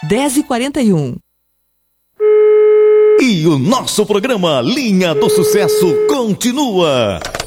10h41. E o nosso programa Linha do Sucesso continua.